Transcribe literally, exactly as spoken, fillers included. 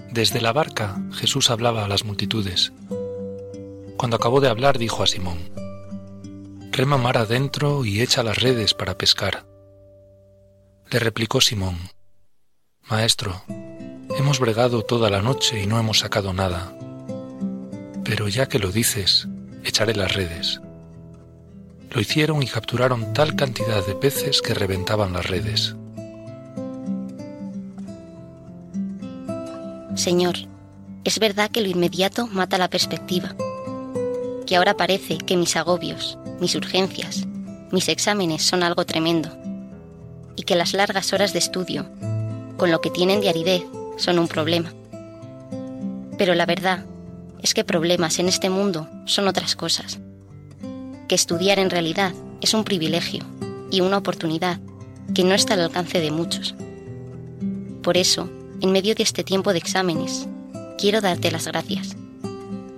Desde la barca Jesús hablaba a las multitudes. Cuando acabó de hablar dijo a Simón: «Rema mar adentro y echa las redes para pescar». Le replicó Simón: «Maestro, hemos bregado toda la noche y no hemos sacado nada. Pero ya que lo dices, echaré las redes». Lo hicieron y capturaron tal cantidad de peces que reventaban las redes. Señor, es verdad que lo inmediato mata la perspectiva, que ahora parece que mis agobios, mis urgencias, mis exámenes son algo tremendo, y que las largas horas de estudio, con lo que tienen de aridez, son un problema. Pero la verdad es que problemas en este mundo son otras cosas, que estudiar en realidad es un privilegio y una oportunidad que no está al alcance de muchos. Por eso, en medio de este tiempo de exámenes, quiero darte las gracias.